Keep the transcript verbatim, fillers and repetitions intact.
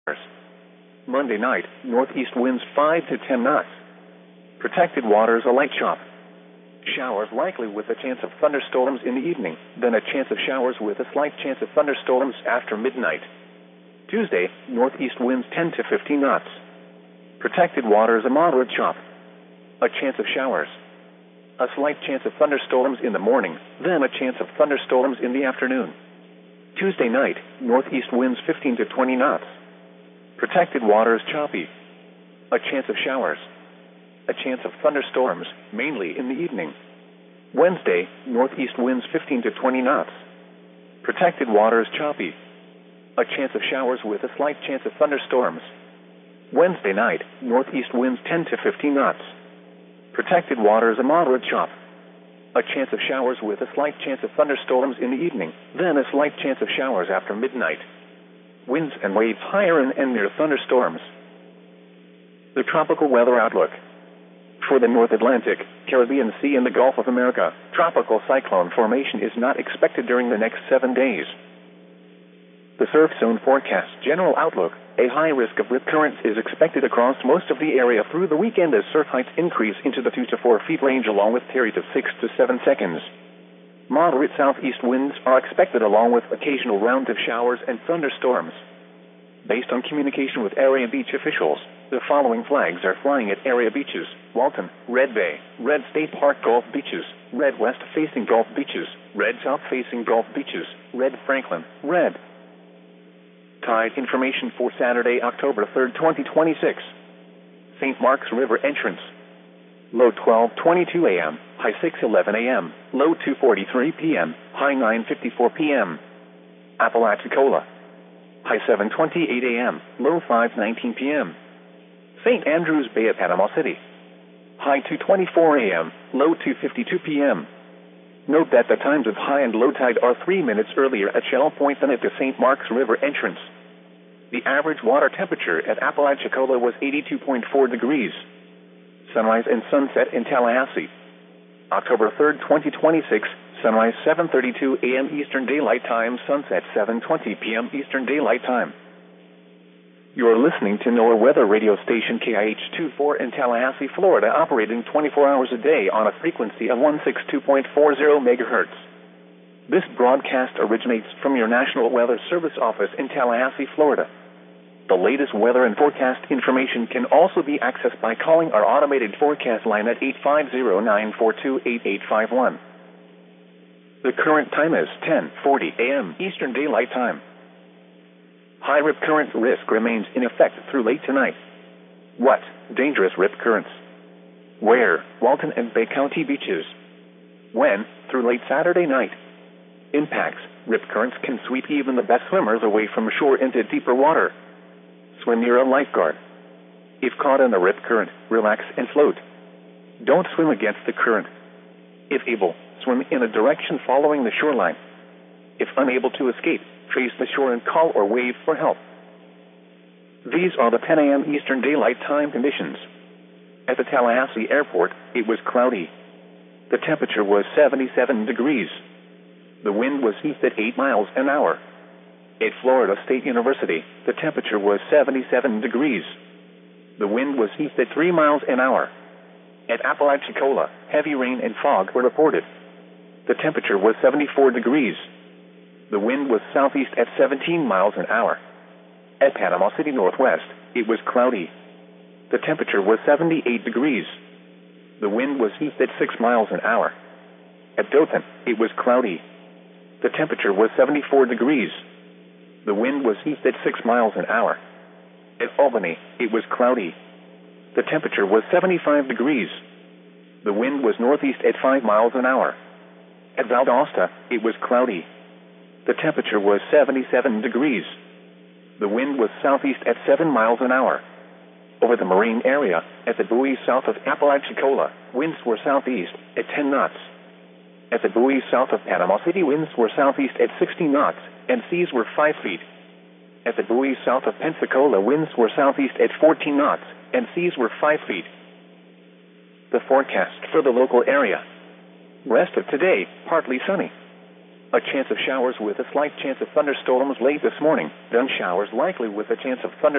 Monday night, northeast winds five to ten knots. Protected waters a light chop. Showers likely with a chance of thunderstorms in the evening, then a chance of showers with a slight chance of thunderstorms after midnight. Tuesday, northeast winds ten to fifteen knots. Protected waters a moderate chop. A chance of showers. A slight chance of thunderstorms in the morning, then a chance of thunderstorms in the afternoon. Tuesday night, northeast winds fifteen to twenty knots. Protected waters choppy. A chance of showers. A chance of thunderstorms, mainly in the evening. Wednesday, northeast winds fifteen to twenty knots. Protected waters choppy. A chance of showers with a slight chance of thunderstorms. Wednesday night, northeast winds ten to fifteen knots. Protected waters a moderate chop. A chance of showers with a slight chance of thunderstorms in the evening, then a slight chance of showers after midnight. Winds and waves higher and, and near thunderstorms. The tropical weather outlook. For the North Atlantic, Caribbean Sea and the Gulf of America, tropical cyclone formation is not expected during the next seven days. The surf zone forecast general outlook. A high risk of rip currents is expected across most of the area through the weekend as surf heights increase into the two to four feet range along with periods of six to seven seconds. Moderate southeast winds are expected along with occasional rounds of showers and thunderstorms. Based on communication with area beach officials, the following flags are flying at area beaches: Walton, Red Bay, Red State Park Gulf Beaches, Red West facing Gulf Beaches, Red South facing Gulf Beaches, Red Franklin, Red. Tide information for Saturday, October third, twenty twenty-six. Saint Mark's River entrance. Low twelve twenty-two a m, high six eleven a m, low two forty-three p m, high nine fifty-four p m Apalachicola. High seven twenty-eight a m, low five nineteen p m Saint Andrews Bay at Panama City. High two twenty-four a m, low two fifty-two p m Note that the times of high and low tide are three minutes earlier at Shell Point than at the Saint Mark's River entrance. The average water temperature at Apalachicola was eighty-two point four degrees. Sunrise and sunset in Tallahassee. October third, twenty twenty-six, sunrise seven thirty-two a m Eastern Daylight Time, sunset seven twenty p m Eastern Daylight Time. You are listening to NOAA Weather Radio Station K I H twenty-four in Tallahassee, Florida, operating twenty-four hours a day on a frequency of one sixty-two point four zero megahertz. This broadcast originates from your National Weather Service office in Tallahassee, Florida. The latest weather and forecast information can also be accessed by calling our automated forecast line at eight five zero, nine four two, eight eight five one. The current time is ten forty a m Eastern Daylight Time. High rip current risk remains in effect through late tonight. What? Dangerous rip currents. Where? Walton and Bay County beaches. When? Through late Saturday night. Impacts. Rip currents can sweep even the best swimmers away from shore into deeper water. Swim near a lifeguard. If caught in a rip current, relax and float. Don't swim against the current. If able, swim in a direction following the shoreline. If unable to escape, face the shore and call or wave for help. These are the ten a m Eastern Daylight Time conditions. At the Tallahassee Airport, it was cloudy. The temperature was seventy-seven degrees. The wind was east at eight miles an hour. At Florida State University, the temperature was seventy-seven degrees. The wind was east at three miles an hour. At Apalachicola, heavy rain and fog were reported. The temperature was seventy-four degrees. The wind was southeast at seventeen miles an hour. At Panama City Northwest, it was cloudy. The temperature was seventy-eight degrees. The wind was east at six miles an hour. At Dothan, it was cloudy. The temperature was seventy-four degrees. The wind was east at six miles an hour. At Albany, it was cloudy. The temperature was seventy-five degrees. The wind was northeast at five miles an hour. At Valdosta, it was cloudy. The temperature was seventy-seven degrees. The wind was southeast at seven miles an hour. Over the marine area, at the buoys south of Apalachicola, winds were southeast at ten knots. At the buoys south of Panama City, winds were southeast at sixty knots, and seas were five feet. At the buoys south of Pensacola, winds were southeast at fourteen knots, and seas were five feet. The forecast for the local area. Rest of today, partly sunny. A chance of showers with a slight chance of thunderstorms late this morning, then showers likely with a chance of thunder.